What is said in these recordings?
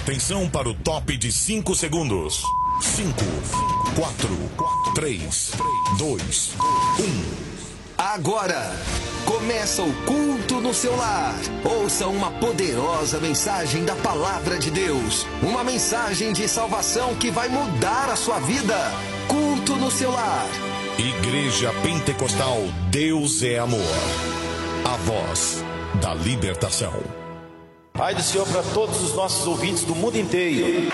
Atenção para o top de 5 segundos. 5, 4, 3, 2, 1. Agora, começa o culto no seu lar. Ouça uma poderosa mensagem da Palavra de Deus. Uma mensagem de salvação que vai mudar a sua vida. Culto no seu lar. Igreja Pentecostal Deus é Amor. A voz da libertação. Pai do Senhor para todos os nossos ouvintes do mundo inteiro.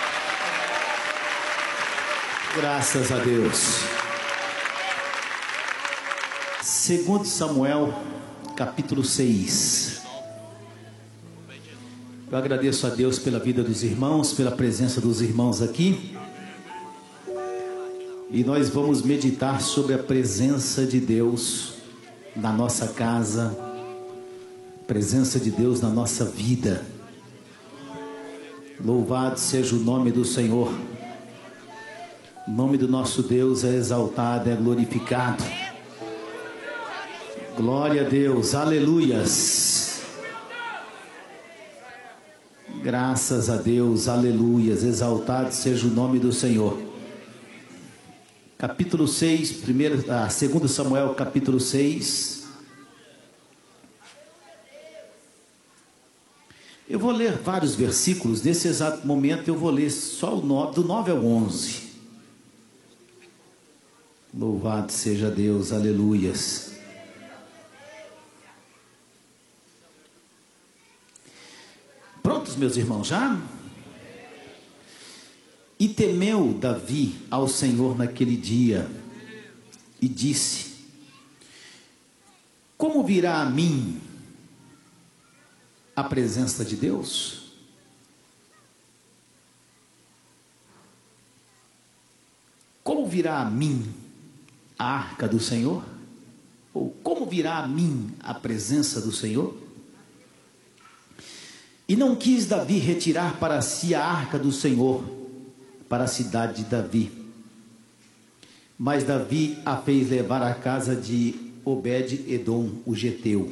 Graças a Deus. 2 Samuel, capítulo 6. Eu agradeço a Deus pela vida dos irmãos, pela presença dos irmãos aqui. E nós vamos meditar sobre a presença de Deus na nossa casa, presença de Deus na nossa vida. Louvado seja o nome do Senhor. O nome do nosso Deus é exaltado, é glorificado. Glória a Deus, aleluias. Graças a Deus, aleluias. Exaltado seja o nome do Senhor. Capítulo 6, 2 Samuel, capítulo 6. Eu vou ler vários versículos. Nesse exato momento eu vou ler só o 9, do 9 ao 11. Louvado seja Deus, aleluias. Prontos, meus irmãos, já? E temeu Davi ao Senhor naquele dia, e disse: como virá a mim a presença de Deus? Como virá a mim a arca do Senhor? Ou como virá a mim a presença do Senhor? E não quis Davi retirar para si a arca do Senhor para a cidade de Davi. Mas Davi a fez levar à casa de Obed-edom, o geteu.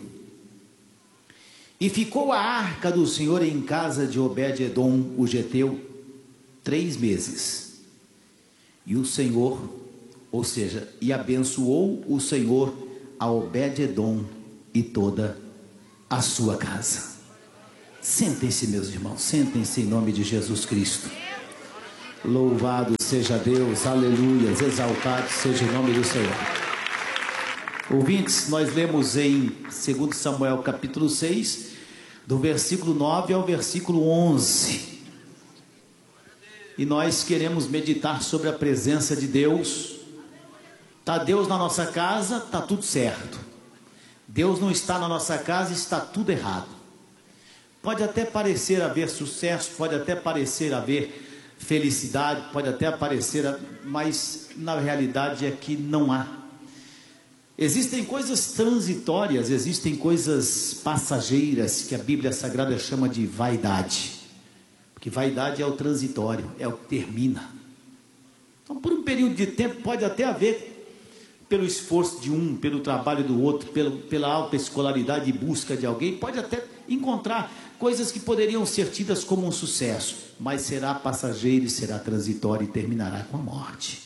E ficou a arca do Senhor em casa de Obed-edom, o geteu, 3 meses. E o Senhor, ou seja, e abençoou o Senhor a Obed-edom e toda a sua casa. Sentem-se, meus irmãos, sentem-se em nome de Jesus Cristo. Louvado seja Deus, aleluias, exaltado seja o nome do Senhor. Ouvintes, nós lemos em 2 Samuel capítulo 6, do versículo 9 ao versículo 11. E nós queremos meditar sobre a presença de Deus. Está Deus na nossa casa, está tudo certo. Deus não está na nossa casa, está tudo errado. Pode até parecer haver sucesso, pode até parecer haver felicidade, pode até parecer, mas na realidade é que não há. Existem coisas transitórias, existem coisas passageiras que a Bíblia Sagrada chama de vaidade. Porque vaidade é o transitório, é o que termina. Então, por um período de tempo, pode até haver, pelo esforço de um, pelo trabalho do outro, pela alta escolaridade e busca de alguém, pode até encontrar coisas que poderiam ser tidas como um sucesso, mas será passageiro e será transitório e terminará com a morte.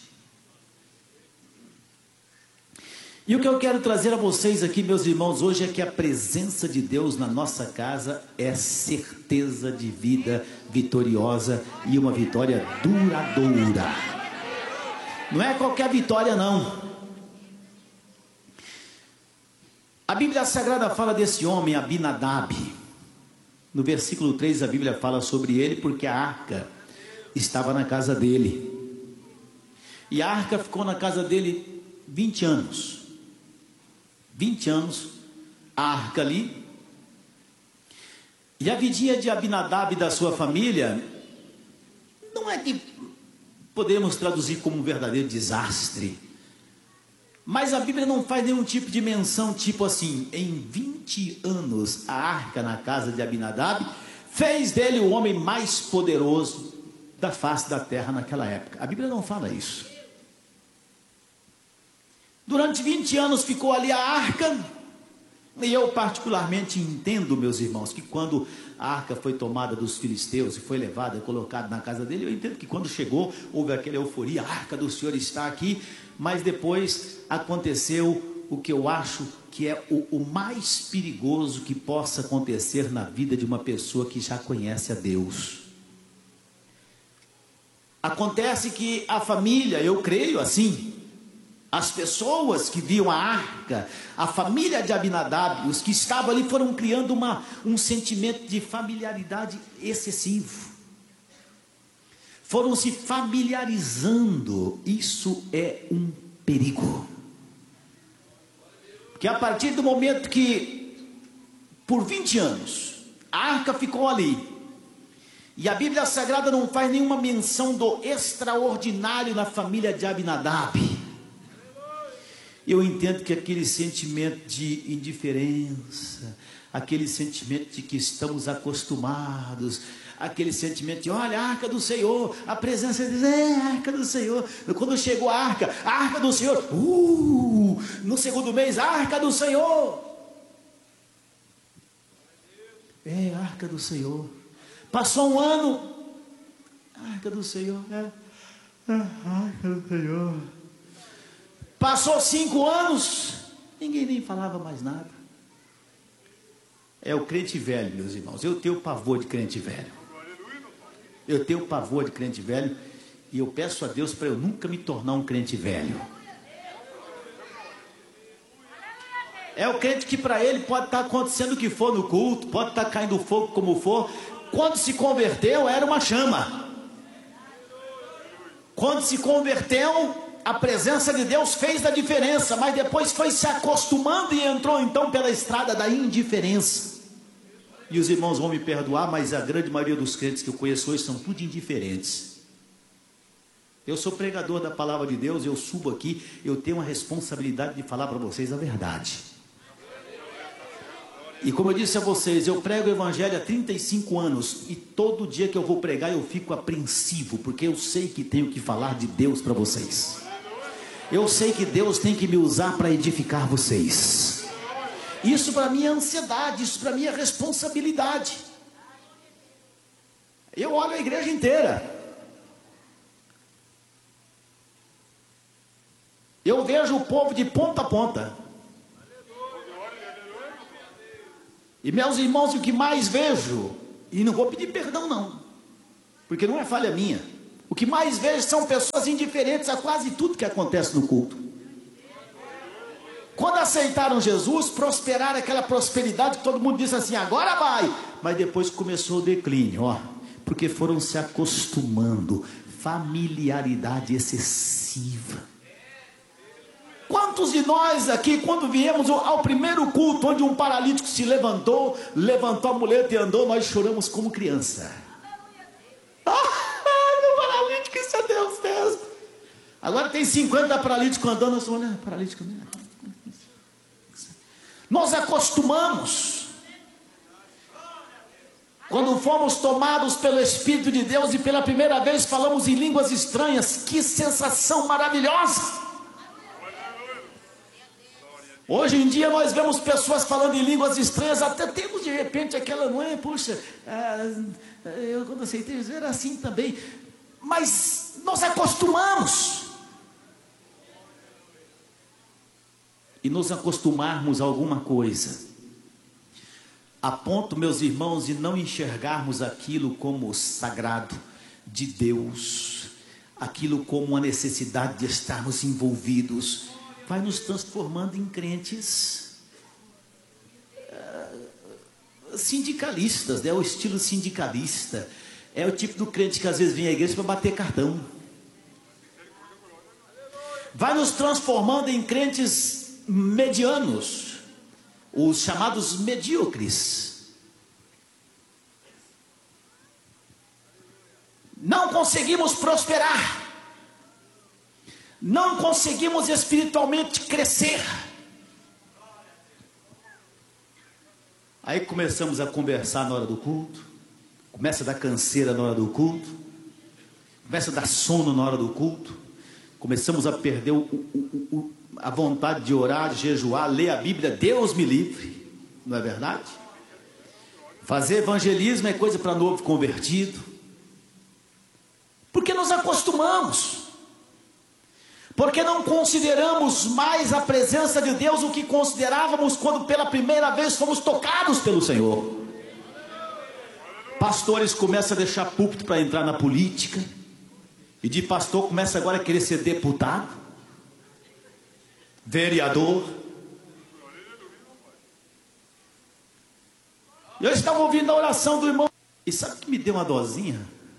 E o que eu quero trazer a vocês aqui, meus irmãos, hoje é que a presença de Deus na nossa casa é certeza de vida vitoriosa e uma vitória duradoura. Não é qualquer vitória, não. A Bíblia Sagrada fala desse homem, Abinadab. No versículo 3 a Bíblia fala sobre ele porque a arca estava na casa dele. E a arca ficou na casa dele 20 anos. 20 anos, a arca ali. E a vidinha de Abinadab e da sua família, não é que podemos traduzir como um verdadeiro desastre. Mas a Bíblia não faz nenhum tipo de menção, tipo assim, em 20 anos a arca na casa de Abinadab fez dele o homem mais poderoso da face da terra naquela época. A Bíblia não fala isso. Durante 20 anos ficou ali a arca, E eu particularmente entendo, meus irmãos, que quando a arca foi tomada dos filisteus e foi levada, colocada na casa dele, eu entendo que quando chegou, houve aquela euforia, a arca do Senhor está aqui, mas depois aconteceu o que eu acho que é o mais perigoso que possa acontecer na vida de uma pessoa que já conhece a Deus. Acontece que a família, eu creio assim, as pessoas que viam a arca, a família de Abinadab, os que estavam ali foram criando um sentimento de familiaridade excessivo. Foram se familiarizando. Isso é um perigo. Porque a partir do momento que, por 20 anos, a arca ficou ali, e a Bíblia Sagrada não faz nenhuma menção do extraordinário na família de Abinadab, eu entendo que aquele sentimento de indiferença, aquele sentimento de que estamos acostumados, aquele sentimento de, olha, a arca do Senhor, a presença de Deus, a arca do Senhor. Quando chegou a arca do Senhor, no segundo mês, a arca do Senhor. A arca do Senhor. Passou um ano, a arca do Senhor, a arca do Senhor. Passou 5 anos, ninguém nem falava mais nada. É o crente velho, meus irmãos. Eu tenho pavor de crente velho. Eu tenho pavor de crente velho. E eu peço a Deus para eu nunca me tornar um crente velho. É o crente que para ele pode estar acontecendo o que for no culto, pode estar caindo fogo como for. Quando se converteu era uma chama. Quando se converteu, a presença de Deus fez a diferença, mas depois foi se acostumando e entrou então pela estrada da indiferença. E os irmãos vão me perdoar, mas a grande maioria dos crentes que eu conheço hoje são tudo indiferentes. Eu sou pregador da palavra de Deus, eu subo aqui, eu tenho a responsabilidade de falar para vocês a verdade. E como eu disse a vocês, eu prego o evangelho há 35 anos, e todo dia que eu vou pregar eu fico apreensivo, porque eu sei que tenho que falar de Deus para vocês. Eu sei que Deus tem que me usar para edificar vocês. Isso para mim é ansiedade, isso para mim é responsabilidade. Eu olho a igreja inteira. Eu vejo o povo de ponta a ponta. E meus irmãos, o que mais vejo, e não vou pedir perdão não, porque não é falha minha, o que mais vejo são pessoas indiferentes a quase tudo que acontece no culto. Quando aceitaram Jesus, prosperaram aquela prosperidade que todo mundo disse assim, agora vai, mas depois começou o declínio, porque foram se acostumando, familiaridade excessiva. Quantos de nós aqui, quando viemos ao primeiro culto, onde um paralítico se levantou a muleta e andou, nós choramos como criança. Meu paralítico, isso é Deus mesmo. Agora tem 50 paralíticos andando, nós olhando, paralítico. Nós acostumamos. Quando fomos tomados pelo Espírito de Deus e pela primeira vez falamos em línguas estranhas, que sensação maravilhosa. Hoje em dia nós vemos pessoas falando em línguas estranhas, até temos de repente aquela, não é? Puxa, eu quando aceitei Jesus era assim também, mas nós acostumamos. E nos acostumarmos a alguma coisa, a ponto, meus irmãos, de não enxergarmos aquilo como sagrado de Deus, aquilo como uma necessidade de estarmos envolvidos, vai nos transformando em crentes sindicalistas, né? O estilo sindicalista é o tipo do crente que às vezes vem à igreja para bater cartão. Vai nos transformando em crentes medianos, os chamados medíocres. Não conseguimos prosperar, não conseguimos espiritualmente crescer. Aí começamos a conversar na hora do culto, começa a dar canseira na hora do culto, começa a dar sono na hora do culto, começamos a perder a vontade de orar, de jejuar, ler a Bíblia, Deus me livre. Não é verdade? Fazer evangelismo é coisa para novo convertido. Porque nos acostumamos. Porque não consideramos mais a presença de Deus o que considerávamos quando pela primeira vez fomos tocados pelo Senhor. Pastores começam a deixar púlpito para entrar na política. E de pastor começa agora a querer ser deputado, vereador. Eu estava ouvindo a oração do irmão. E sabe o que me deu uma dosinha?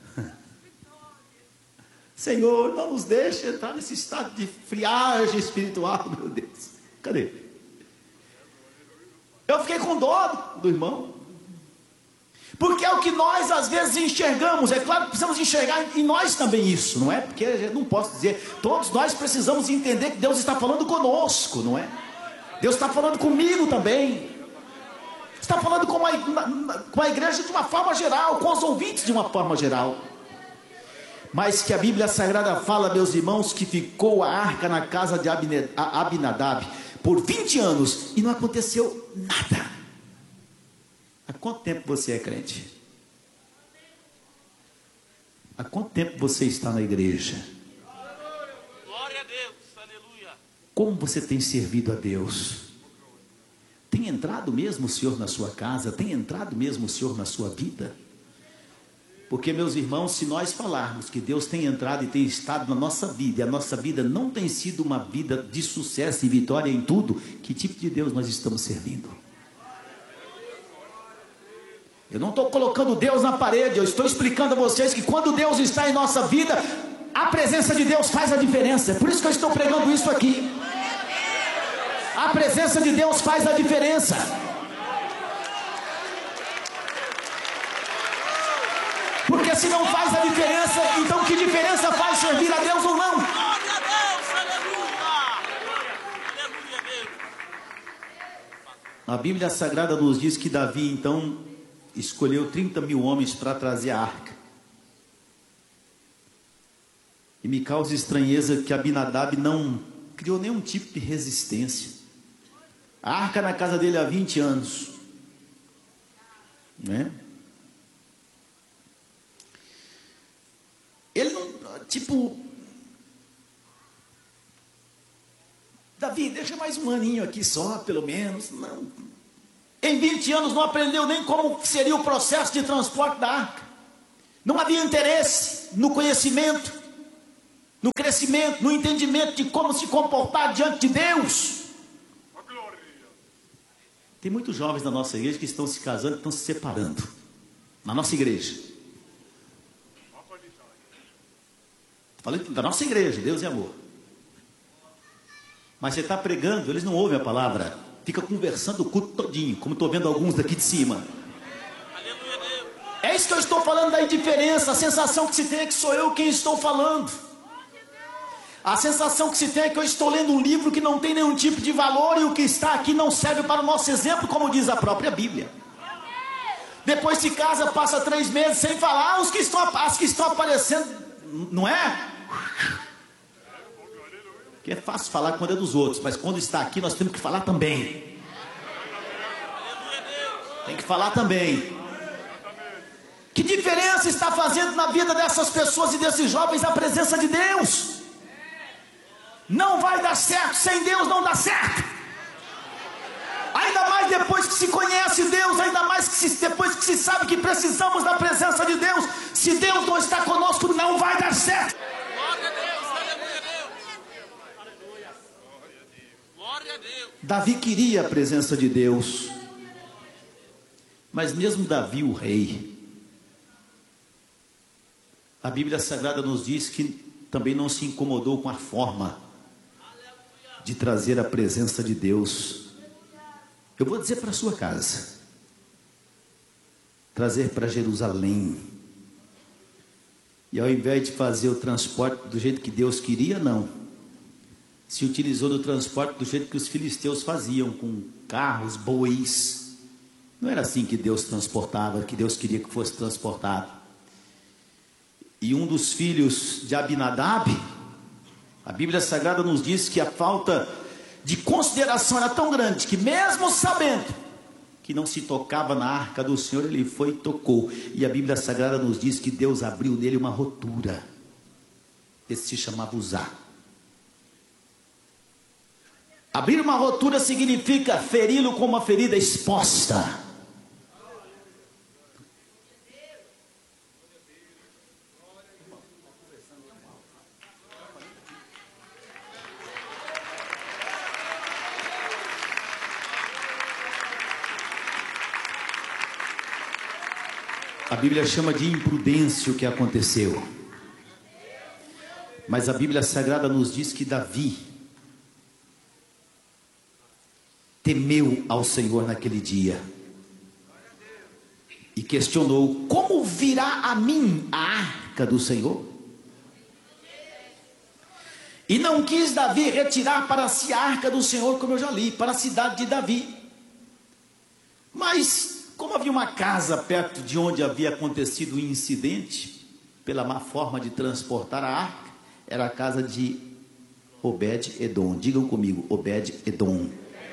Senhor, não nos deixe entrar nesse estado de friagem espiritual, meu Deus. Cadê? Eu fiquei com dó do irmão. Porque é o que nós às vezes enxergamos. É claro que precisamos enxergar em nós também isso, não é? Porque eu não posso dizer, todos nós precisamos entender que Deus está falando conosco, não é? Deus está falando comigo também. Está falando com a igreja de uma forma geral, com os ouvintes de uma forma geral. Mas que a Bíblia Sagrada fala, meus irmãos, que ficou a arca na casa de Abinadab por 20 anos e não aconteceu nada. Há quanto tempo você é crente? Há quanto tempo você está na igreja? Glória a Deus, aleluia. Como você tem servido a Deus? Tem entrado mesmo o Senhor na sua casa? Tem entrado mesmo o Senhor na sua vida? Porque, meus irmãos, se nós falarmos que Deus tem entrado e tem estado na nossa vida, e a nossa vida não tem sido uma vida de sucesso e vitória em tudo, que tipo de Deus nós estamos servindo? Eu não estou colocando Deus na parede, eu estou explicando a vocês que quando Deus está em nossa vida, a presença de Deus faz a diferença. É por isso que eu estou pregando isso aqui. A presença de Deus faz a diferença. Porque se não faz a diferença, então que diferença faz servir a Deus ou não? Glória a Deus, aleluia. Aleluia, Deus. A Bíblia Sagrada nos diz que Davi então escolheu 30 mil homens para trazer a arca. E me causa estranheza que Abinadab não criou nenhum tipo de resistência. A arca na casa dele há 20 anos, né? Ele não, tipo, Davi, deixa mais um aninho aqui só, pelo menos. Não. Em 20 anos não aprendeu nem como seria o processo de transporte da arca. Não havia interesse no conhecimento, no crescimento, no entendimento de como se comportar diante de Deus. Tem muitos jovens na nossa igreja que estão se casando e estão se separando. Na nossa igreja. Falando da nossa igreja, Deus e amor. Mas você está pregando, eles não ouvem a palavra. Fica conversando o culto todinho, como estou vendo alguns daqui de cima. Aleluia, Deus. É isso que eu estou falando da indiferença. A sensação que se tem é que sou eu quem estou falando. A sensação que se tem é que eu estou lendo um livro que não tem nenhum tipo de valor e o que está aqui não serve para o nosso exemplo, como diz a própria Bíblia. Depois se casa, passa 3 meses sem falar, as que estão aparecendo, não é? Porque é fácil falar quando é dos outros, mas quando está aqui nós temos que falar também. Tem que falar também. Que diferença está fazendo na vida dessas pessoas e desses jovens a presença de Deus? Não vai dar certo, sem Deus não dá certo. Ainda mais depois que se conhece Deus, ainda mais depois que se sabe que precisamos da presença de Deus. Se Deus não está conosco, não vai dar certo. Glória a Deus, aleluia, Deus. Glória a Deus. Davi queria a presença de Deus. Mas mesmo Davi, o rei, a Bíblia Sagrada nos diz que também não se incomodou com a forma de trazer a presença de Deus. Eu vou dizer para a sua casa, trazer para Jerusalém. E ao invés de fazer o transporte do jeito que Deus queria, não. Se utilizou do transporte do jeito que os filisteus faziam, com carros, bois. Não era assim que Deus transportava, que Deus queria que fosse transportado. E um dos filhos de Abinadab, a Bíblia Sagrada nos diz que a falta de consideração era tão grande, que mesmo sabendo que que não se tocava na arca do Senhor, ele foi e tocou. E a Bíblia Sagrada nos diz que Deus abriu nele uma rotura. Esse se chamava Uzá. Abrir uma rotura significa feri-lo com uma ferida exposta. A Bíblia chama de imprudência o que aconteceu. Mas a Bíblia Sagrada nos diz que Davi temeu ao Senhor naquele dia e questionou: como virá a mim a arca do Senhor? E não quis Davi retirar para si a arca do Senhor, como eu já li, para a cidade de Davi. Mas como havia uma casa perto de onde havia acontecido o incidente, pela má forma de transportar a arca, era a casa de Obed-Edom. Digam comigo, Obed-Edom.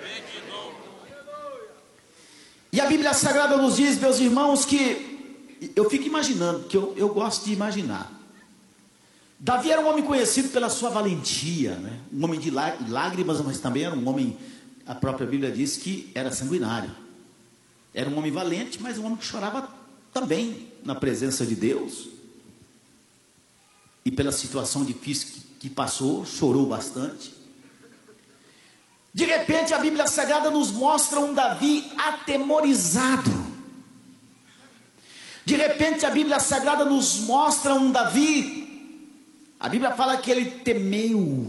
E a Bíblia Sagrada nos diz, meus irmãos, que eu fico imaginando, que eu gosto de imaginar. Davi era um homem conhecido pela sua valentia, né? Um homem de lágrimas, mas também era um homem, a própria Bíblia diz que era sanguinário. Era um homem valente, mas um homem que chorava também na presença de Deus. E pela situação difícil que passou, chorou bastante. De repente a Bíblia Sagrada nos mostra um Davi atemorizado. De repente a Bíblia Sagrada nos mostra um Davi, a Bíblia fala que ele temeu,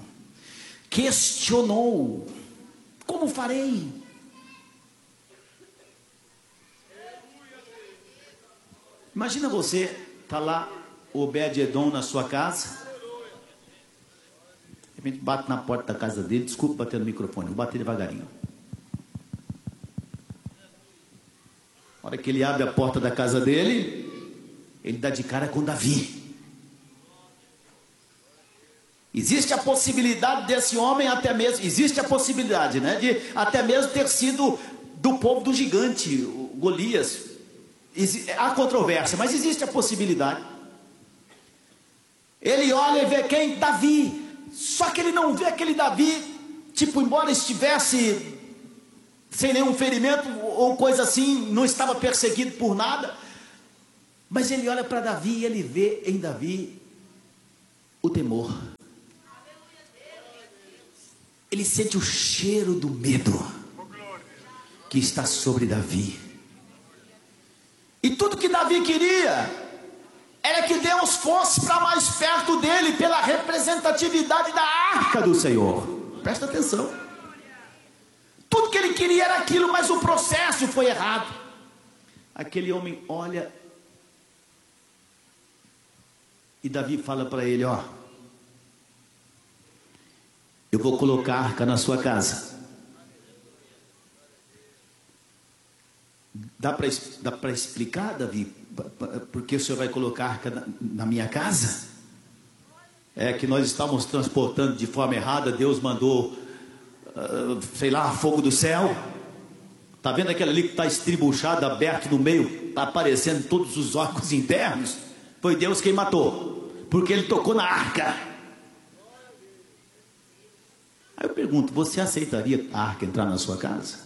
questionou: como farei? Imagina você, está lá Obed-Edom na sua casa, de repente bate na porta da casa dele. Desculpa bater no microfone, vou bater devagarinho. Na hora que ele abre a porta da casa dele, ele dá de cara com Davi. Existe a possibilidade desse homem até mesmo, existe a possibilidade, né, de até mesmo ter sido do povo do gigante, Golias. Há controvérsia, mas existe a possibilidade. Ele olha e vê quem? Davi. Só que ele não vê aquele Davi, tipo, embora estivesse sem nenhum ferimento ou coisa assim, não estava perseguido por nada, mas ele olha para Davi e ele vê em Davi o temor. Ele sente o cheiro do medo que está sobre Davi. E tudo que Davi queria era que Deus fosse para mais perto dele, pela representatividade da arca do Senhor. Presta atenção. Tudo que ele queria era aquilo, mas o processo foi errado. Aquele homem olha e Davi fala para ele: ó, eu vou colocar a arca na sua casa. Dá para explicar, Davi, porque o senhor vai colocar a arca na minha casa? É que nós estávamos transportando de forma errada, Deus mandou, sei lá, fogo do céu. Está vendo aquele ali que está estribuchado, aberto no meio, está aparecendo todos os órgãos internos? Foi Deus quem matou, porque ele tocou na arca. Aí eu pergunto: você aceitaria a arca entrar na sua casa?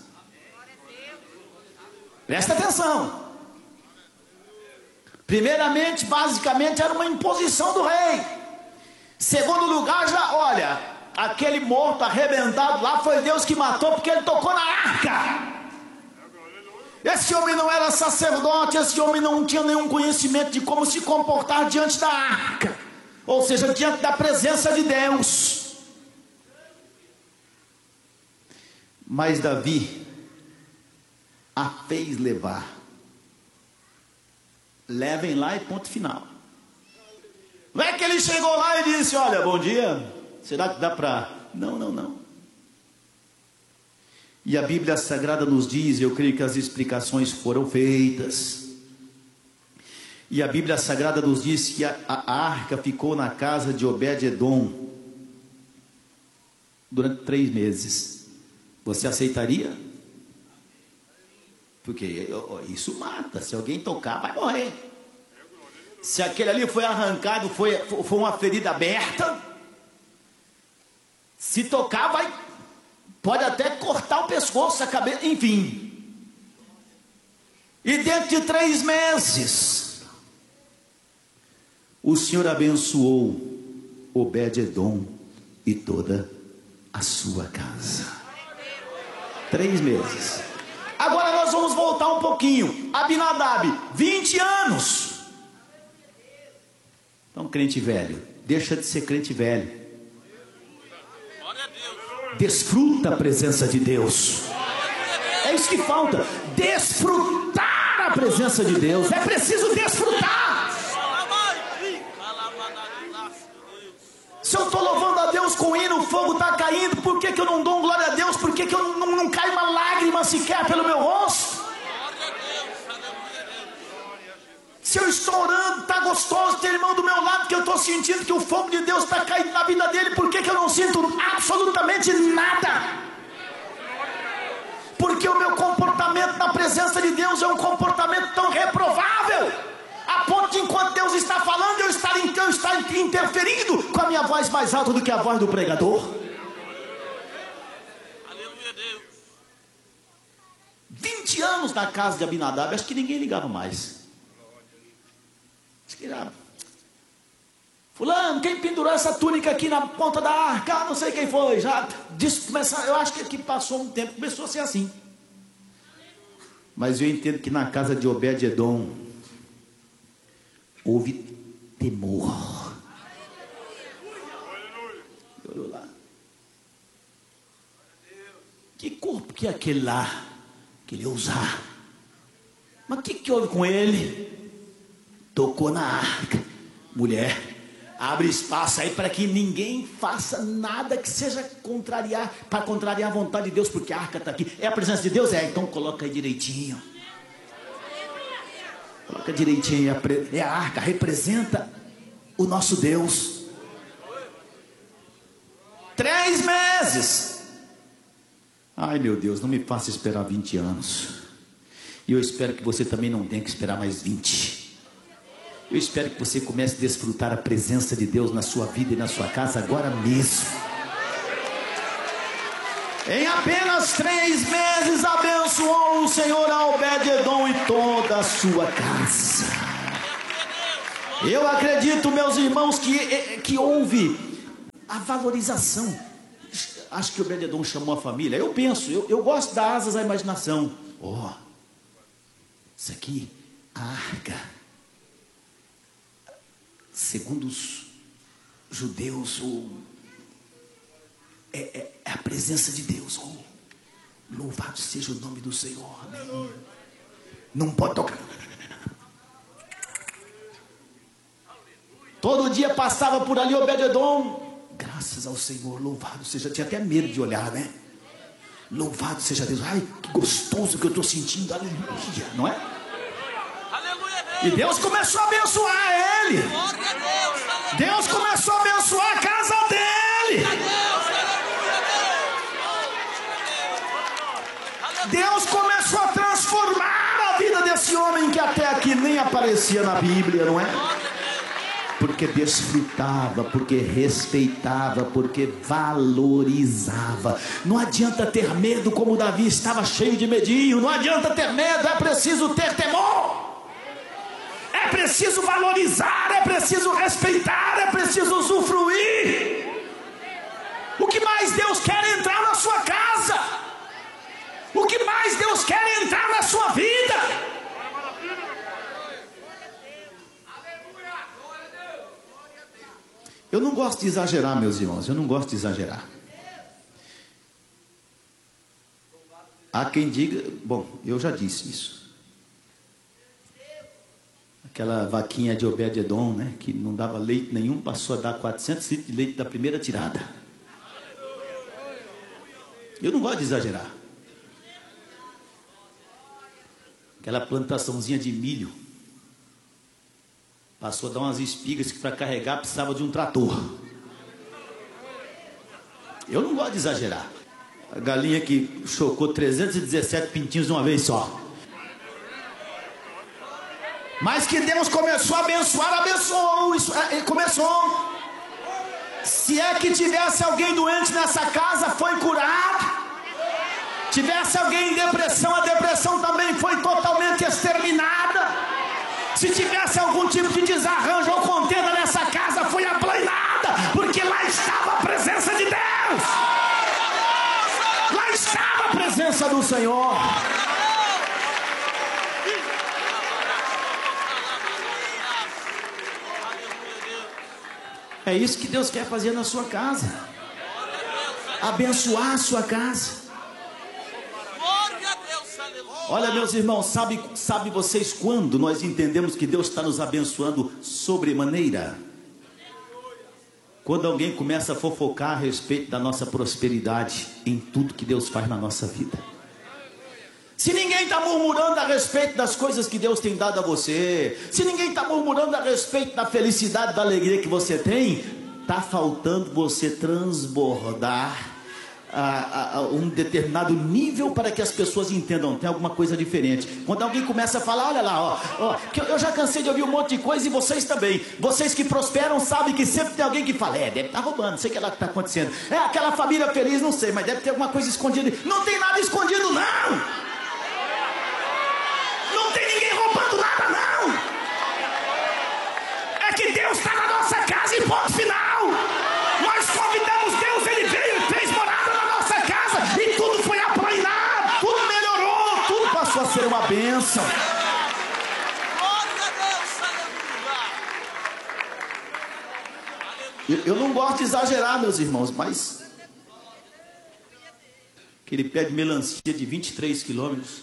Presta atenção. Primeiramente, basicamente, era uma imposição do rei. Segundo lugar, já, olha, aquele morto arrebentado lá foi Deus que matou, porque ele tocou na arca. Esse homem não era sacerdote, esse homem não tinha nenhum conhecimento de como se comportar diante da arca, ou seja, diante da presença de Deus. Mas Davi a fez levar. Levem lá e ponto final. Não é que ele chegou lá e disse: olha, bom dia, será que dá para... Não. E a Bíblia Sagrada nos diz, eu creio que as explicações foram feitas, e a Bíblia Sagrada nos diz que a arca ficou na casa de Obed-Edom durante 3 meses. Você aceitaria? Porque isso mata. Se alguém tocar, vai morrer. Se aquele ali foi arrancado, foi uma ferida aberta, se tocar, pode até cortar o pescoço, a cabeça, enfim. E dentro de 3 meses, o Senhor abençoou Obed-edom e toda a sua casa. 3 meses. Agora nós vamos voltar um pouquinho. Abinadab, 20 anos. Então, crente velho, deixa de ser crente velho. Desfruta a presença de Deus. É isso que falta. Desfrutar a presença de Deus. É preciso desfrutar. Se eu estou louvando a Deus com hino, o fogo está caindo, por que eu não dou glória a Deus? Por que eu não cai uma lágrima sequer pelo meu rosto? Se eu estou orando, está gostoso, tem irmão do meu lado que eu estou sentindo que o fogo de Deus está caindo na vida dele, por que eu não sinto absolutamente nada? Porque o meu comportamento na presença de Deus é um comportamento tão reprovável, a ponto de enquanto Deus está falando, eu estar interferindo com a minha voz mais alta do que a voz do pregador. Aleluia, Deus. 20 anos na casa de Abinadab, acho que ninguém ligava mais. Acho que era fulano, quem pendurou essa túnica aqui na ponta da arca? Não sei quem foi. Já eu acho que passou um tempo, começou a ser assim. Mas eu entendo que na casa de Obed-edom houve temor. Olhou lá. Que corpo que é aquele lá que ele ia usar? Mas o que houve com ele? Tocou na arca. Mulher, abre espaço aí para que ninguém faça nada que seja para contrariar a vontade de Deus, porque a arca está aqui. É a presença de Deus? Então coloca aí direitinho. Coloca direitinho. A arca representa o nosso Deus. 3 meses. Ai meu Deus, não me faça esperar 20 anos. E eu espero que você também não tenha que esperar mais 20. Eu espero que você comece a desfrutar a presença de Deus na sua vida e na sua casa agora mesmo. Em apenas 3 meses abençoou o Senhor a Obed-edom e toda a sua casa. Eu acredito, meus irmãos, que houve a valorização. Acho que Obed-edom chamou a família. Eu penso, eu gosto de dar asas à imaginação. Isso aqui, a arca, segundo os judeus, é a presença de Deus. Louvado seja o nome do Senhor. Amém. Não pode tocar. Todo dia passava por ali Obed-edom. Graças ao Senhor, louvado seja. Tinha até medo de olhar, né? Louvado seja Deus. Ai, que gostoso que eu estou sentindo. Aleluia, não é? E Deus começou a abençoar ele. Deus começou a abençoar a casa dele. Deus começou a transformar a vida desse homem que até aqui nem aparecia na Bíblia, não é? Porque desfrutava, porque respeitava, porque valorizava. Não adianta ter medo como Davi estava cheio de medinho. Não adianta ter medo, é preciso ter temor. É preciso valorizar, é preciso respeitar, é preciso usufruir. O que mais Deus quer é entrar na sua casa? O que mais Deus quer é entrar na sua vida? Eu não gosto de exagerar, meus irmãos, eu não gosto de exagerar. Há quem diga, bom, eu já disse isso. Aquela vaquinha de Obed-edom, né, que não dava leite nenhum, passou a dar 400 litros de leite da primeira tirada. Eu não gosto de exagerar. Aquela plantaçãozinha de milho passou a dar umas espigas que para carregar precisava de um trator. Eu não gosto de exagerar. A galinha que chocou 317 pintinhos de uma vez só. Mas que Deus começou a abençoar, abençoou. Isso começou. Se é que tivesse alguém doente nessa casa, foi curado. Tivesse alguém em depressão, a depressão também foi totalmente exterminada. Se tivesse algum tipo de desarranjo ou contenda nessa casa, foi aplanada, porque lá estava a presença de Deus. Lá estava a presença do Senhor. É isso que Deus quer fazer na sua casa. Abençoar a sua casa. Olha, meus irmãos, sabe vocês quando nós entendemos que Deus está nos abençoando sobremaneira? Quando alguém começa a fofocar a respeito da nossa prosperidade em tudo que Deus faz na nossa vida. Se ninguém está murmurando a respeito das coisas que Deus tem dado a você, se ninguém está murmurando a respeito da felicidade, da alegria que você tem, está faltando você transbordar um determinado nível para que as pessoas entendam, tem alguma coisa diferente. Quando alguém começa a falar, olha lá, que eu já cansei de ouvir um monte de coisa, e vocês também. Vocês que prosperam sabem que sempre tem alguém que fala, deve estar roubando, não sei o que lá que está acontecendo. É aquela família feliz, não sei, mas deve ter alguma coisa escondida. Não tem nada escondido, não. Não tem ninguém roubando nada, não. É que Deus está na nossa casa e ponto final. Nós convidamos Deus, Ele veio e fez morada na nossa casa, e tudo foi aplanado, tudo melhorou, tudo passou a ser uma bênção. Eu não gosto de exagerar, meus irmãos, mas aquele pé de melancia de 23 quilômetros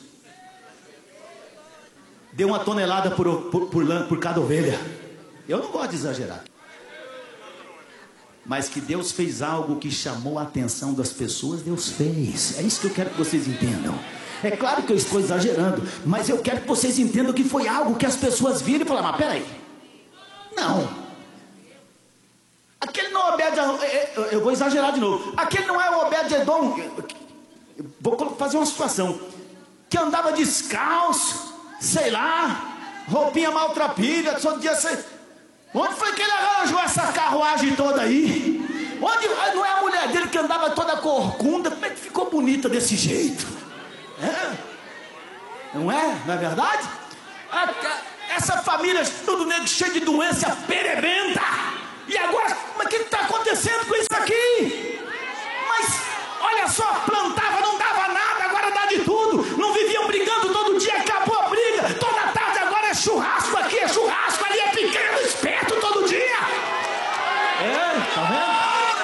deu 1 tonelada por cada ovelha. Eu não gosto de exagerar. Mas que Deus fez algo que chamou a atenção das pessoas, Deus fez. É isso que eu quero que vocês entendam. É claro que eu estou exagerando, mas eu quero que vocês entendam que foi algo que as pessoas viram e falaram, mas peraí, não, aquele não é Obed-Edom. Eu vou exagerar de novo. Aquele não é o Obed-Edom. Vou fazer uma situação, que andava descalço, sei lá, roupinha maltrapilha, todo dia sei. Onde foi que ele arranjou essa carruagem toda aí? Onde não é a mulher dele que andava toda corcunda? Como é que ficou bonita desse jeito? Não é? Não é verdade? Essa família, tudo negro, cheio de doença, perebenta. E agora, mas o que está acontecendo com isso aqui? Mas, olha só, plantava, não dava nada, agora dá de tudo. Não viviam brigando todo dia, acabou a briga. Toda tarde agora é churrasco aqui, é churrasco ali, é pequeno, esperto todo dia. Tá vendo?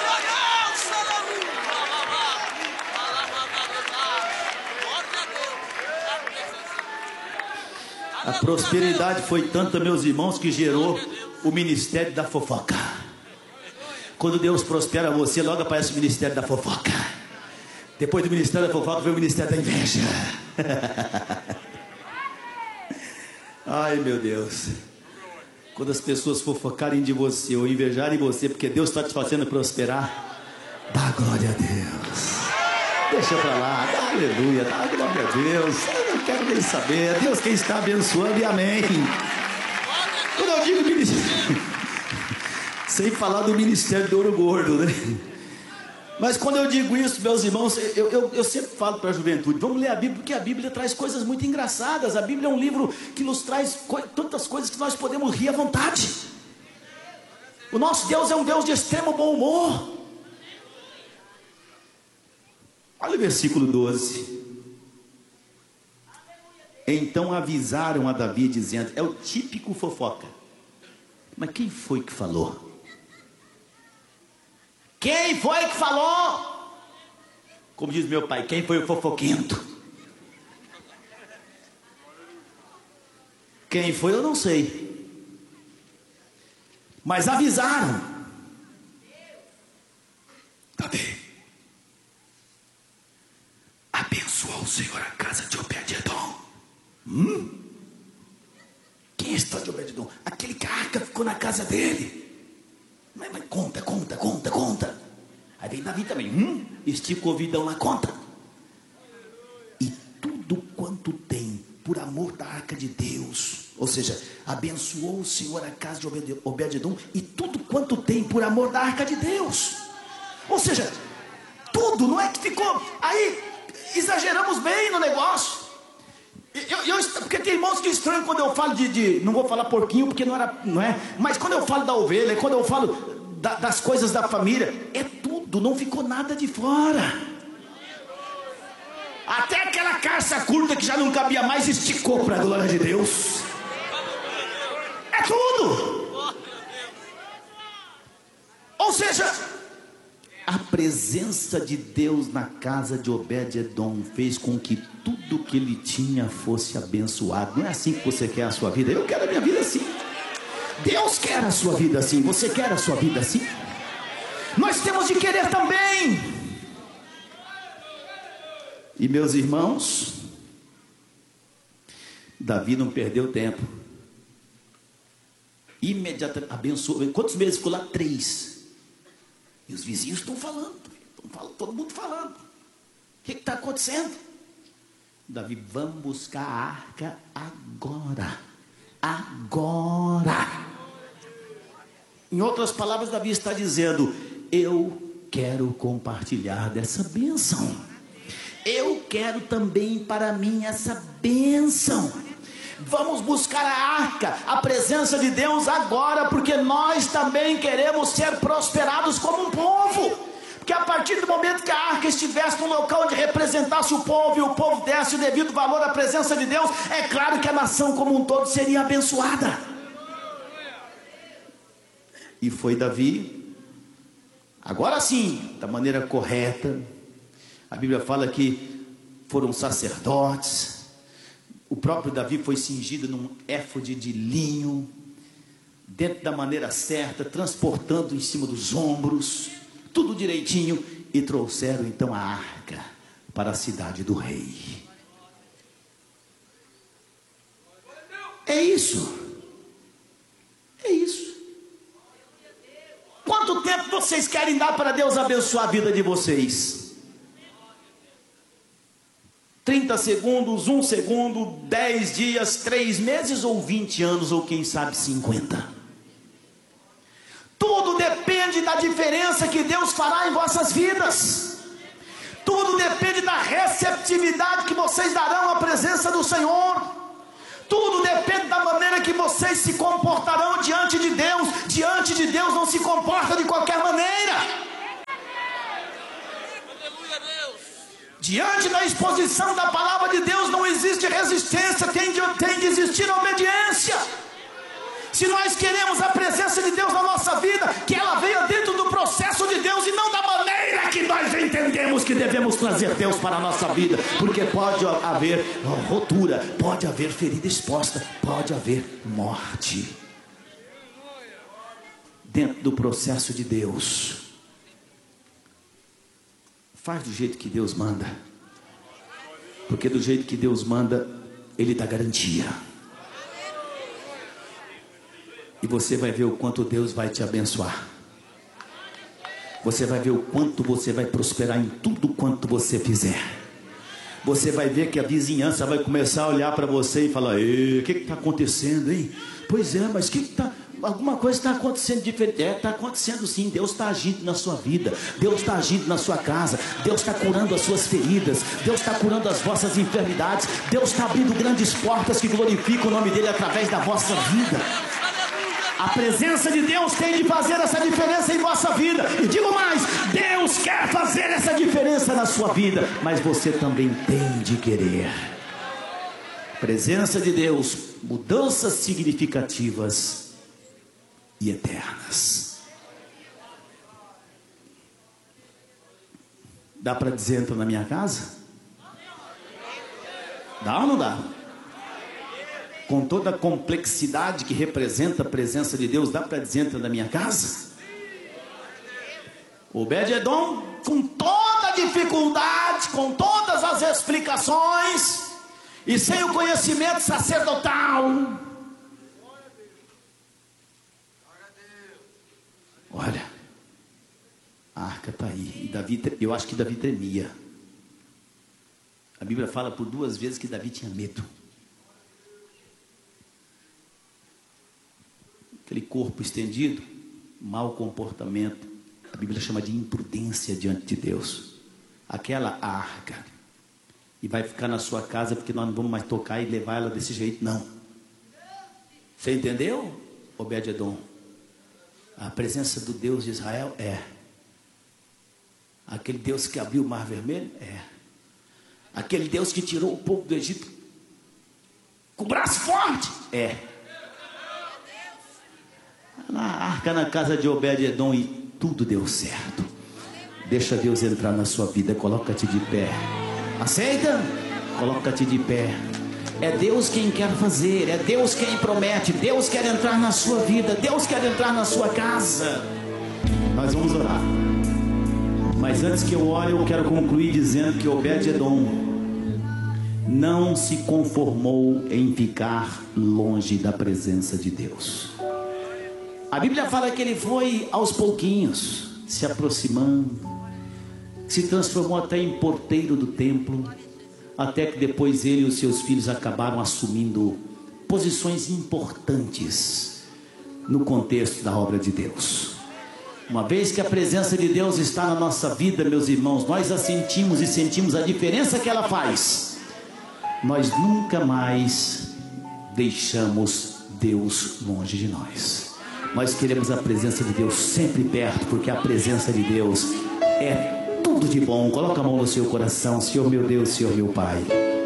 A prosperidade foi tanta, meus irmãos, que gerou o ministério da fofoca. Quando Deus prospera você, logo aparece o ministério da fofoca. Depois do ministério da fofoca veio o ministério da inveja. Ai, meu Deus. Quando as pessoas fofocarem de você ou invejarem você porque Deus está te fazendo prosperar, dá glória a Deus. Deixa pra lá, dá aleluia, dá glória a Deus. Eu não quero nem saber, é Deus quem está abençoando e amém. Quando eu digo ministério, sem falar do ministério do ouro gordo, né? Mas quando eu digo isso, meus irmãos, eu sempre falo para a juventude, vamos ler a Bíblia, porque a Bíblia traz coisas muito engraçadas. A Bíblia é um livro que nos traz tantas coisas que nós podemos rir à vontade. O nosso Deus é um Deus de extremo bom humor. Olha o versículo 12. Então avisaram a Davi dizendo, é o típico fofoca. Mas quem foi que falou? Quem foi que falou? Como diz meu pai, quem foi o fofoquento? Quem foi eu não sei. Mas avisaram. Davi, abençoou o Senhor a casa de Obed-Edom. Quem é esse de Obed-Edom? Aquele que a arca ficou na casa dele. Mas conta. Aí vem Davi também. Estica o ouvidão na conta. E tudo quanto tem, por amor da arca de Deus, Ou seja, abençoou o Senhor a casa de Obed-edom e tudo quanto tem por amor da arca de Deus. Ou seja, tudo, não é que ficou... Aí, exageramos bem no negócio. Porque tem irmãos que estranham quando eu falo não vou falar porquinho, porque não é? Mas quando eu falo da ovelha, quando eu falo das coisas da família, é tudo, não ficou nada de fora. Até aquela calça curta que já não cabia mais, esticou para a glória de Deus. É tudo. Ou seja, a presença de Deus na casa de Obed-edom fez com que tudo que ele tinha fosse abençoado. Não é assim que você quer a sua vida? Eu quero a minha vida assim. Deus quer a sua vida assim. Você quer a sua vida assim? Nós temos de querer também. E meus irmãos, Davi não perdeu tempo. Imediatamente abençoou. Quantos meses ficou lá? 3. E os vizinhos estão falando, todo mundo falando. O que está acontecendo? Davi, vamos buscar a arca agora. Agora. Em outras palavras, Davi está dizendo: eu quero compartilhar dessa bênção. Eu quero também para mim essa bênção. Vamos buscar a arca, a presença de Deus agora, porque nós também queremos ser prosperados como um povo. Porque a partir do momento que a arca estivesse no local onde representasse o povo, e o povo desse o devido valor à presença de Deus, é claro que a nação como um todo seria abençoada. E foi Davi, agora sim, da maneira correta. A Bíblia fala que foram sacerdotes. O próprio Davi foi cingido num éfode de linho, dentro da maneira certa, transportando em cima dos ombros, tudo direitinho, e trouxeram então a arca para a cidade do rei. É isso. É isso. Quanto tempo vocês querem dar para Deus abençoar a vida de vocês? 30 segundos, 1 segundo, 10 dias, 3 meses ou 20 anos, ou quem sabe 50. Tudo depende da diferença que Deus fará em vossas vidas. Tudo depende da receptividade que vocês darão à presença do Senhor. Tudo depende da maneira que vocês se comportarão diante de Deus. Diante de Deus não se comporta de qualquer maneira. Diante da exposição da palavra de Deus não existe resistência, tem de existir obediência. Se nós queremos a presença de Deus na nossa vida, que ela venha dentro do processo de Deus e não da maneira que nós entendemos que devemos trazer Deus para a nossa vida. Porque pode haver rotura, pode haver ferida exposta, pode haver morte. Dentro do processo de Deus, faz do jeito que Deus manda, porque do jeito que Deus manda, Ele dá garantia. E você vai ver o quanto Deus vai te abençoar. Você vai ver o quanto você vai prosperar em tudo quanto você fizer. Você vai ver que a vizinhança vai começar a olhar para você e falar: o que está acontecendo, hein? Pois é, mas que está... Alguma coisa está acontecendo diferente. Está acontecendo sim. Deus está agindo na sua vida. Deus está agindo na sua casa. Deus está curando as suas feridas. Deus está curando as vossas enfermidades. Deus está abrindo grandes portas que glorificam o nome dEle através da vossa vida. A presença de Deus tem de fazer essa diferença em vossa vida. E digo mais, Deus quer fazer essa diferença na sua vida, mas você também tem de querer. Presença de Deus, mudanças significativas e eternas. Dá para dizer: entra na minha casa? Dá ou não dá? Com toda a complexidade que representa a presença de Deus, dá para dizer: entra na minha casa? Obed-edom, com toda a dificuldade, com todas as explicações, e sem o conhecimento sacerdotal, olha, a arca está aí. E Davi, eu acho que Davi tremia. A Bíblia fala por 2 vezes que Davi tinha medo. aquele corpo estendido, mau comportamento, a Bíblia chama de imprudência diante de Deus. Aquela arca, e vai ficar na sua casa, porque nós não vamos mais tocar e levar ela desse jeito, não. Você entendeu, Obed-edom? A presença do Deus de Israel é aquele Deus que abriu o mar vermelho, é aquele Deus que tirou o povo do Egito com o braço forte, é na arca na casa de Obed-edom, e tudo deu certo. Deixa Deus entrar na sua vida. Coloca-te de pé. Aceita? Coloca-te de pé. É Deus quem quer fazer, é Deus quem promete. Deus quer entrar na sua vida, Deus quer entrar na sua casa. Nós vamos orar, mas antes que eu ore, eu quero concluir dizendo que Obed-edom não se conformou em ficar longe da presença de Deus. A Bíblia fala que ele foi aos pouquinhos se aproximando, se transformou até em porteiro do templo, até que depois ele e os seus filhos acabaram assumindo posições importantes no contexto da obra de Deus. Uma vez que a presença de Deus está na nossa vida, meus irmãos, nós a sentimos e sentimos a diferença que ela faz. Nós nunca mais deixamos Deus longe de nós. Nós queremos a presença de Deus sempre perto, porque a presença de Deus é tudo de bom. Coloca a mão no seu coração. Senhor meu Deus, Senhor meu Pai,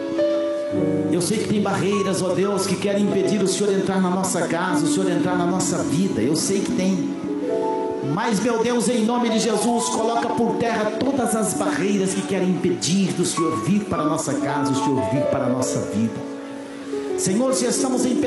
eu sei que tem barreiras, ó Deus, que querem impedir o Senhor entrar na nossa casa, o Senhor entrar na nossa vida. Eu sei que tem, mas meu Deus, em nome de Jesus, coloca por terra todas as barreiras que querem impedir do Senhor vir para a nossa casa, o Senhor vir para a nossa vida. Senhor, se estamos em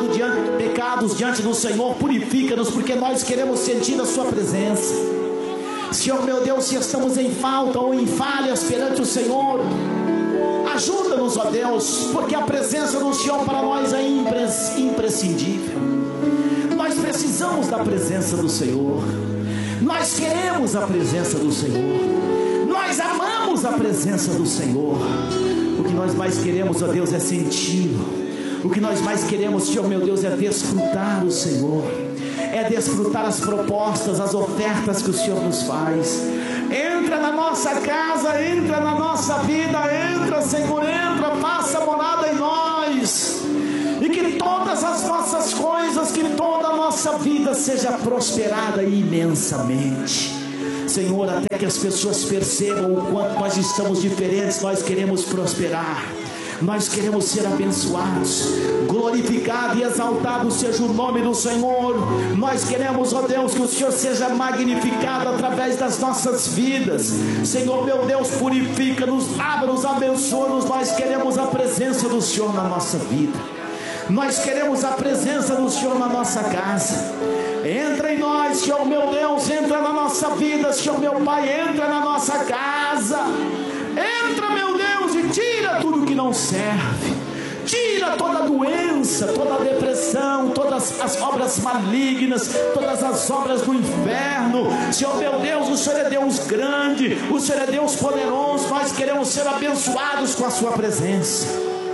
pecados diante do Senhor, purifica-nos, porque nós queremos sentir a sua presença. Senhor meu Deus, se estamos em falta ou em falhas perante o Senhor, ajuda-nos, ó Deus, porque a presença do Senhor para nós é imprescindível. Nós precisamos da presença do Senhor, nós queremos a presença do Senhor, nós amamos a presença do Senhor. O que nós mais queremos, ó Deus, é senti-lo. O que nós mais queremos, Senhor meu Deus, é desfrutar o Senhor, é desfrutar as propostas, as ofertas que o Senhor nos faz. Entra na nossa casa, entra na nossa vida, entra, Senhor, entra, faça morada em nós, e que todas as nossas coisas, que toda a nossa vida seja prosperada imensamente. Senhor, até que as pessoas percebam o quanto nós estamos diferentes, nós queremos prosperar. Nós queremos ser abençoados, glorificado e exaltado seja o nome do Senhor. Nós queremos, ó Deus, que o Senhor seja magnificado através das nossas vidas. Senhor meu Deus, purifica-nos, lava-nos, abençoa-nos. Nós queremos a presença do Senhor na nossa vida, nós queremos a presença do Senhor na nossa casa. Entra em nós, Senhor meu Deus, entra na nossa vida, Senhor meu Pai, entra na nossa casa. Entra, meu Deus, e tira tudo que não serve. Tira toda doença, toda depressão, todas as obras malignas, todas as obras do inferno. Senhor meu Deus, o Senhor é Deus grande, o Senhor é Deus poderoso. Nós queremos ser abençoados com a sua presença.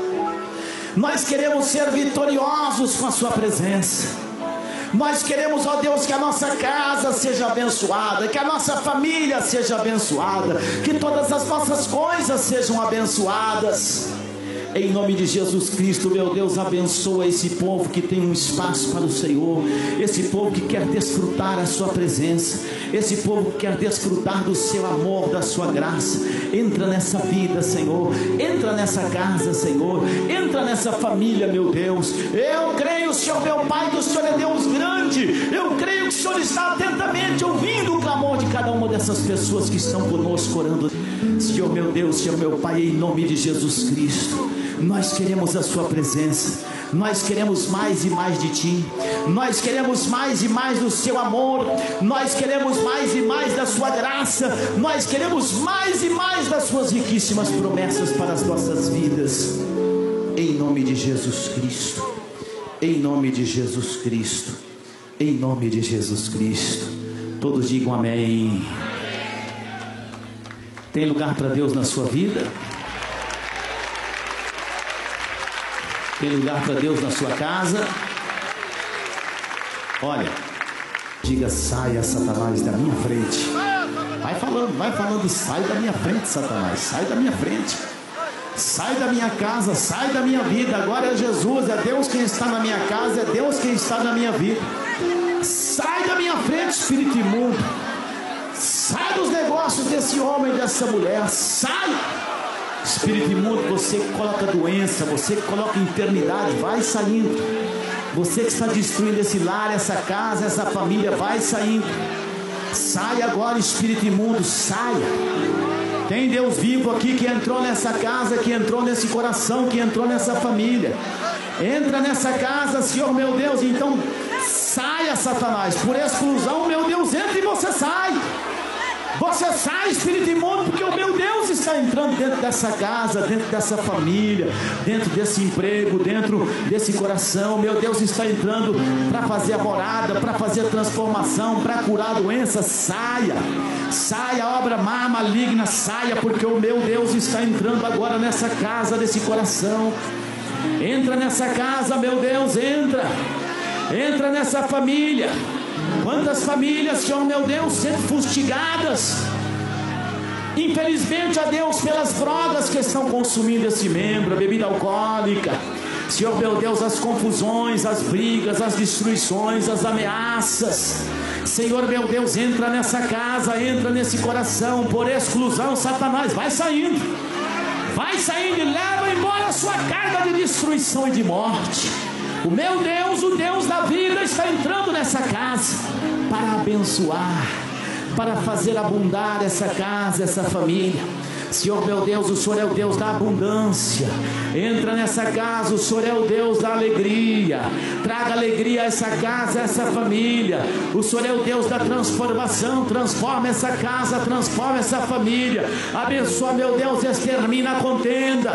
Nós queremos ser vitoriosos com a sua presença. Nós queremos, ó Deus, que a nossa casa seja abençoada, que a nossa família seja abençoada, que todas as nossas coisas sejam abençoadas. Em nome de Jesus Cristo, meu Deus, abençoa esse povo que tem um espaço para o Senhor, esse povo que quer desfrutar a sua presença, esse povo que quer desfrutar do seu amor, da sua graça. Entra nessa vida, Senhor, entra nessa casa, Senhor, entra nessa família, meu Deus. Eu creio, Senhor meu Pai, que o Senhor é Deus grande. Eu creio que o Senhor está atentamente ouvindo o clamor de cada uma dessas pessoas que estão conosco orando. Senhor meu Deus, Senhor meu Pai, em nome de Jesus Cristo, nós queremos a sua presença, nós queremos mais e mais de ti, nós queremos mais e mais do seu amor, nós queremos mais e mais da sua graça, nós queremos mais e mais das suas riquíssimas promessas para as nossas vidas. Em nome de Jesus Cristo, em nome de Jesus Cristo, em nome de Jesus Cristo. Todos digam amém. Tem lugar para Deus na sua vida? Tem lugar para Deus na sua casa? Olha, diga: saia, Satanás, da minha frente. Vai falando, sai da minha frente, Satanás, sai da minha frente. Sai da minha casa, sai da minha vida. Agora é Jesus, é Deus quem está na minha casa, é Deus quem está na minha vida. Sai da minha frente, espírito imundo. Sai dos negócios desse homem e dessa mulher. Sai, espírito imundo. Você que coloca doença, você que coloca enfermidade, vai saindo. Você que está destruindo esse lar, essa casa, essa família, vai saindo. Sai agora, espírito imundo, saia. Tem Deus vivo aqui que entrou nessa casa, que entrou nesse coração, que entrou nessa família. Entra nessa casa, Senhor meu Deus. Então saia, Satanás, por exclusão, meu Deus, entra e você sai. Você sai, espírito imundo, porque o meu Deus está entrando dentro dessa casa, dentro dessa família, dentro desse emprego, dentro desse coração. Meu Deus está entrando para fazer a morada, para fazer a transformação, para curar a doença. Saia, saia, obra má, maligna, saia, porque o meu Deus está entrando agora nessa casa, nesse coração. Entra nessa casa, meu Deus, entra nessa família. Quantas famílias, Senhor meu Deus, sendo fustigadas, infelizmente, a Deus, pelas drogas que estão consumindo esse membro, a bebida alcoólica. Senhor meu Deus, as confusões, as brigas, as destruições, as ameaças. Senhor meu Deus, entra nessa casa, entra nesse coração, por exclusão, Satanás, vai saindo e leva embora a sua carga de destruição e de morte. O meu Deus, o Deus da vida, está entrando nessa casa para abençoar, para fazer abundar essa casa, essa família. Senhor meu Deus, o Senhor é o Deus da abundância. Entra nessa casa, o Senhor é o Deus da alegria. Traga alegria a essa casa, a essa família. O Senhor é o Deus da transformação. Transforma essa casa, transforma essa família. Abençoa, meu Deus, extermina a contenda,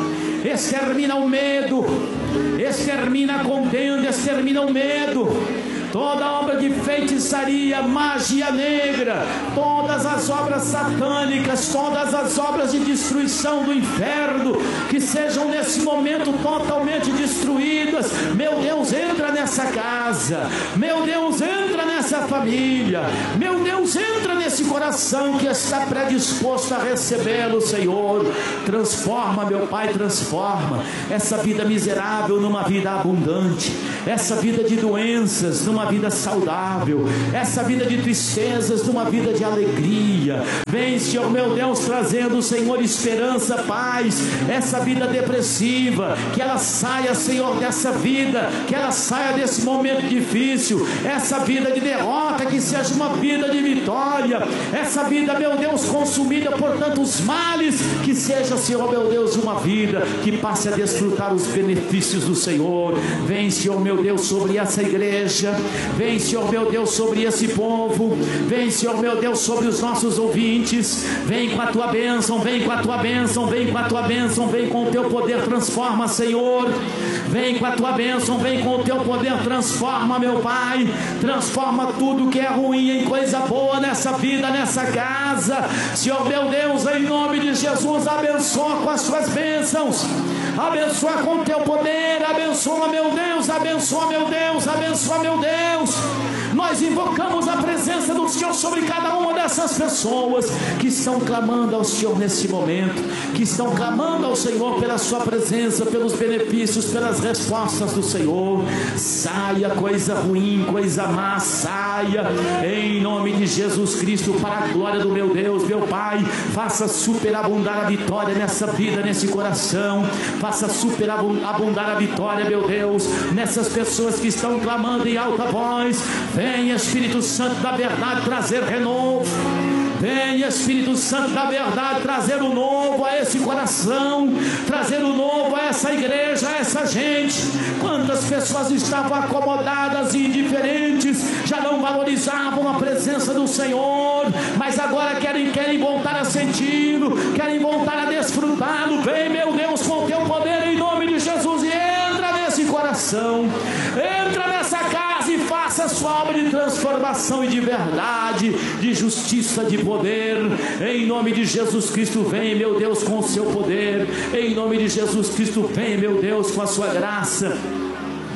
extermina o medo, extermina a contenda, extermina o medo. Toda obra de feitiçaria, magia negra, todas as obras satânicas, todas as obras de destruição do inferno, que sejam nesse momento totalmente destruídas. Meu Deus, entra nessa casa. Meu Deus, entra nessa família. Meu Deus, entra nesse coração que está predisposto a recebê-lo, Senhor. Transforma, meu Pai, transforma essa vida miserável numa vida abundante, essa vida de doenças numa vida saudável, essa vida de tristezas numa vida de alegria. Vem, Senhor meu Deus, trazendo, Senhor, esperança, paz. Essa vida depressiva, que ela saia, Senhor, dessa vida, que ela saia desse momento difícil. Essa vida de derrota, que seja uma vida de vitória. Essa vida, meu Deus, consumida por tantos males, que seja, Senhor meu Deus, uma vida que passe a desfrutar os benefícios do Senhor. Vem, Senhor meu Deus, sobre essa igreja. Vem, Senhor meu Deus, sobre esse povo. Vem, Senhor meu Deus, sobre os nossos ouvintes. Vem com a tua bênção, vem com a tua bênção, vem com a tua bênção, vem com o teu poder, transforma, Senhor. Vem com a tua bênção, vem com o teu poder, transforma, meu Pai. Transforma tudo que é ruim em coisa boa nessa vida, nessa casa. Senhor meu Deus, em nome de Jesus, abençoa com as suas bênçãos. Abençoa com o teu poder, abençoa, meu Deus, abençoa, meu Deus, abençoa, meu Deus. Nós invocamos a presença do Senhor sobre cada uma dessas pessoas que estão clamando ao Senhor nesse momento, que estão clamando ao Senhor pela sua presença, pelos benefícios, pelas respostas do Senhor. Saia coisa ruim, coisa má, saia em nome de Jesus Cristo, para a glória do meu Deus, meu Pai. Faça superabundar a vitória nessa vida, nesse coração. Faça superabundar a vitória, meu Deus, nessas pessoas que estão clamando em alta voz. Vem, Espírito Santo da verdade, trazer renovo. Vem, Espírito Santo da verdade, trazer o novo a esse coração, trazer o novo a essa igreja, a essa gente. Quantas pessoas estavam acomodadas e indiferentes, já não valorizavam a presença do Senhor, mas agora querem voltar a senti-lo, querem voltar a desfrutá-lo. Vem, meu Deus, com o teu poder em nome de Jesus, e entra nesse coração, entra nessa casa e faça a sua obra de transformação e de verdade, de justiça, de poder. Em nome de Jesus Cristo, vem, meu Deus, com o seu poder. Em nome de Jesus Cristo, vem, meu Deus, com a sua graça.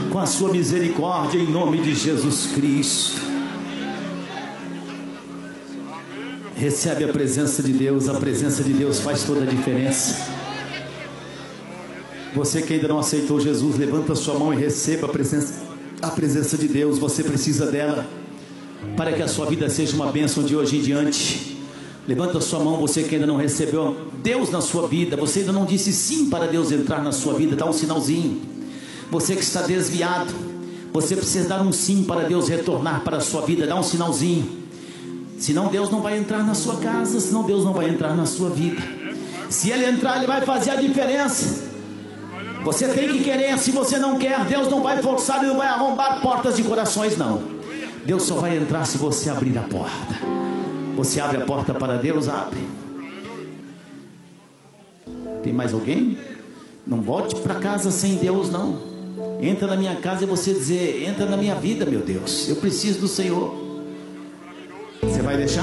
com a sua misericórdia, em nome de Jesus Cristo. Recebe a presença de Deus. A presença de Deus faz toda a diferença. Você que ainda não aceitou Jesus, levanta a sua mão e receba a presença de Deus. Você precisa dela para que a sua vida seja uma bênção de hoje em diante. Levanta a sua mão, você que ainda não recebeu Deus na sua vida, você ainda não disse sim para Deus entrar na sua vida, dá um sinalzinho. Você que está desviado, você precisa dar um sim para Deus retornar para a sua vida, dá um sinalzinho. Senão Deus não vai entrar na sua casa, senão Deus não vai entrar na sua vida. Se Ele entrar, Ele vai fazer a diferença. Você tem que querer. Se você não quer, Deus não vai forçar, Ele não vai arrombar portas de corações, não. Deus só vai entrar se você abrir a porta. Você abre a porta para Deus, abre. Tem mais alguém? Não volte para casa sem Deus, não. Entra na minha casa e você dizer: entra na minha vida, meu Deus, eu preciso do Senhor. Você vai deixar?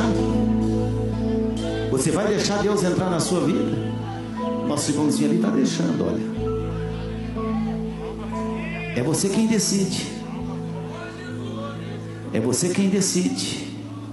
Você vai deixar Deus entrar na sua vida? Nosso irmãozinho ali está deixando, olha. É você quem decide. É você quem decide.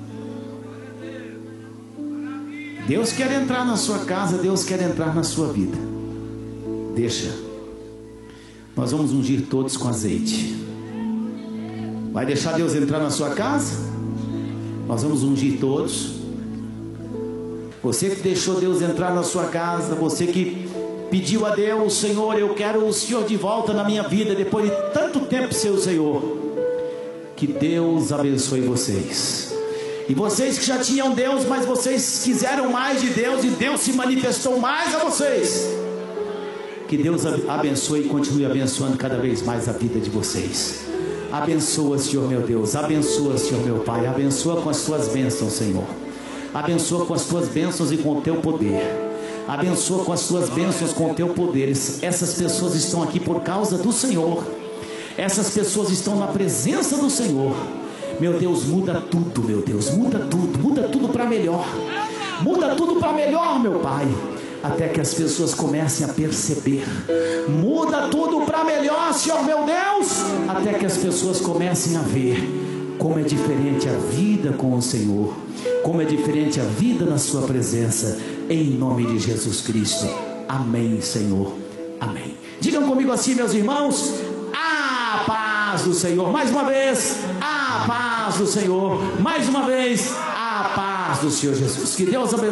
Deus quer entrar na sua casa, Deus quer entrar na sua vida. Deixa. Nós vamos ungir todos com azeite. Vai deixar Deus entrar na sua casa? Nós vamos ungir todos. Você que deixou Deus entrar na sua casa, você que pediu a Deus: Senhor, eu quero o Senhor de volta na minha vida, depois de tanto tempo, seu Senhor. Que Deus abençoe vocês. E vocês que já tinham Deus, mas vocês quiseram mais de Deus, e Deus se manifestou mais a vocês. Que Deus abençoe e continue abençoando cada vez mais a vida de vocês. Abençoa, Senhor meu Deus. Abençoa, Senhor meu Pai. Abençoa com as tuas bênçãos, Senhor. Abençoa com as tuas bênçãos e com o teu poder. Abençoa com as tuas bênçãos, com o teu poder. Essas pessoas estão aqui por causa do Senhor. Essas pessoas estão na presença do Senhor. Meu Deus, muda tudo, meu Deus. Muda tudo para melhor. Muda tudo para melhor, meu Pai. Até que as pessoas comecem a perceber. Muda tudo para melhor, Senhor meu Deus. Até que as pessoas comecem a ver como é diferente a vida com o Senhor, como é diferente a vida na sua presença. Em nome de Jesus Cristo. Amém, Senhor. Amém. Digam comigo assim, meus irmãos: a paz do Senhor. Mais uma vez, a paz do Senhor. Mais uma vez, a paz do Senhor Jesus. Que Deus abençoe.